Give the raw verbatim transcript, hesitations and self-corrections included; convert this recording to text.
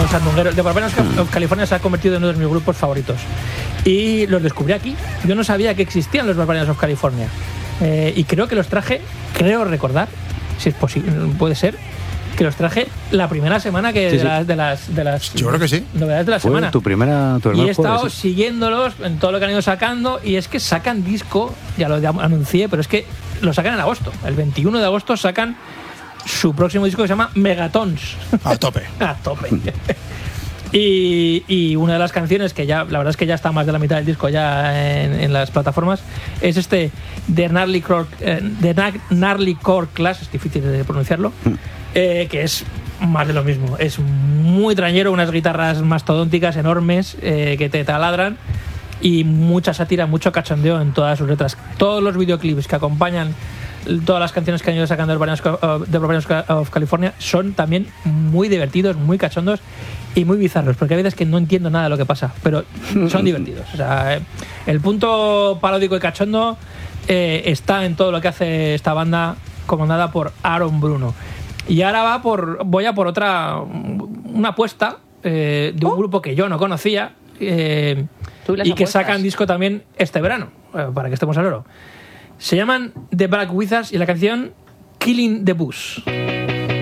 los sandungueros. The Barbarians of California se ha convertido en uno de mis grupos favoritos. Y los descubrí aquí. Yo no sabía que existían los Barbarians of California. Eh, y creo que los traje, creo recordar, si es posible, puede ser, que los traje la primera semana que Sí, de, sí. Las, de las de las Yo creo que sí. novedades de la Fue semana. tu primera tu Y he primer estado jueves, sí. siguiéndolos en todo lo que han ido sacando, y es que sacan disco, ya lo anuncié, pero es que lo sacan en agosto. El veintiuno de agosto sacan su próximo disco que se llama Megatons. A tope. A tope. Y, y una de las canciones que ya, la verdad es que ya está más de la mitad del disco ya en, en las plataformas, es este The Gnarly Core, eh, The Gnarly Core Class, es difícil de pronunciarlo, eh, que es más de lo mismo. Es muy trañero, unas guitarras mastodónticas enormes eh, que te taladran, y mucha sátira, mucho cachondeo en todas sus letras. Todos los videoclips que acompañan todas las canciones que han ido sacando de Barbarians of California son también muy divertidos, muy cachondos y muy bizarros, porque hay veces que no entiendo nada de lo que pasa, pero son divertidos. O sea, el punto paródico y cachondo eh, está en todo lo que hace esta banda comandada por Aaron Bruno. Y ahora va por voy a por otra una apuesta eh, de un grupo que yo no conocía eh, y que sacan disco también este verano, eh, para que estemos al oro. Se llaman The Black Wizards y la canción Killing the Bus.